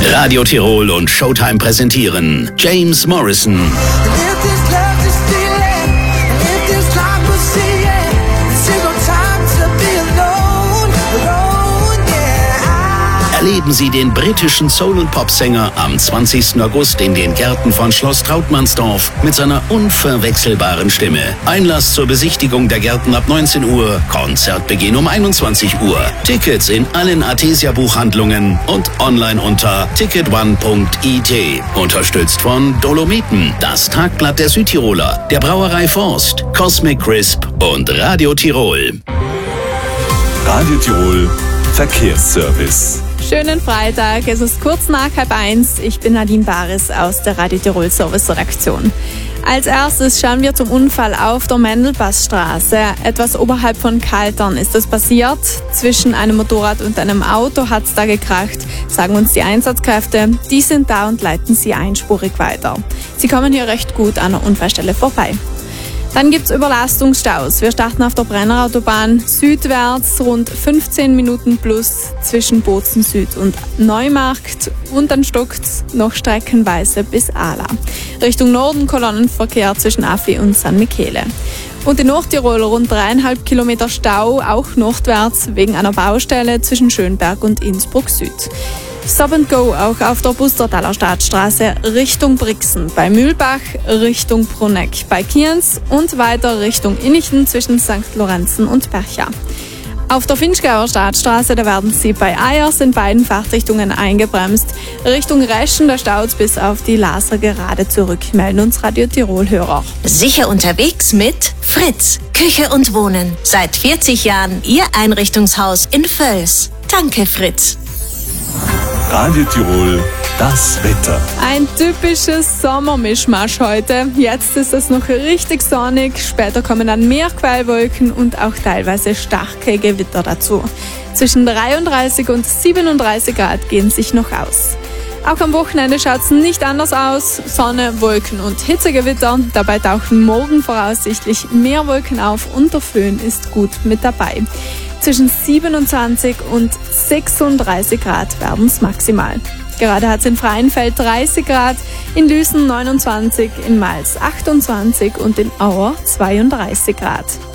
Radio Tirol und Showtime präsentieren James Morrison. Erleben Sie den britischen Soul- und Popsänger am 20. August in den Gärten von Schloss Trautmannsdorf mit seiner unverwechselbaren Stimme. Einlass zur Besichtigung der Gärten ab 19 Uhr, Konzertbeginn um 21 Uhr. Tickets in allen Artesia-Buchhandlungen und online unter ticketone.it. Unterstützt von Dolomiten, das Tagblatt der Südtiroler, der Brauerei Forst, Cosmic Crisp und Radio Tirol. Radio Tirol Verkehrsservice. Schönen Freitag, es ist kurz nach 12:30. Ich bin Nadine Baris aus der Radio Tirol Service-Redaktion. Als erstes schauen wir zum Unfall auf der Mendelpassstraße. Etwas oberhalb von Kaltern ist es passiert. Zwischen einem Motorrad und einem Auto hat es da gekracht, sagen uns die Einsatzkräfte. Die sind da und leiten sie einspurig weiter. Sie kommen hier recht gut an der Unfallstelle vorbei. Dann gibt's Überlastungsstaus. Wir starten auf der Brennerautobahn südwärts, rund 15 Minuten plus zwischen Bozen Süd und Neumarkt. Und dann stockt's noch streckenweise bis Ala. Richtung Norden Kolonnenverkehr zwischen Affi und San Michele. Und in Nordtirol rund 3,5 Kilometer Stau, auch nordwärts wegen einer Baustelle zwischen Schönberg und Innsbruck Süd. Stop and Go auch auf der Bustertaler Stadtstraße Richtung Brixen, bei Mühlbach, Richtung Bruneck, bei Kienz und weiter Richtung Innichten zwischen St. Lorenzen und Percha. Auf der Finchgauer Stadtstraße, da werden Sie bei Eyers in beiden Fahrtrichtungen eingebremst. Richtung Reschen, da staut bis auf die Laser gerade zurück, melden uns Radio Tirol-Hörer. Sicher unterwegs mit Fritz, Küche und Wohnen. Seit 40 Jahren Ihr Einrichtungshaus in Völs. Danke, Fritz. Radio Tirol, das Wetter. Ein typisches Sommermischmasch heute. Jetzt ist es noch richtig sonnig, später kommen dann mehr Quellwolken und auch teilweise starke Gewitter dazu. Zwischen 33 und 37 Grad gehen sich noch aus. Auch am Wochenende schaut es nicht anders aus. Sonne, Wolken und Hitzegewitter. Dabei tauchen morgen voraussichtlich mehr Wolken auf und der Föhn ist gut mit dabei. Zwischen 27 und 36 Grad werden es maximal. Gerade hat es in Freienfeld 30 Grad, in Lüßen 29, in Mals 28 und in Auer 32 Grad.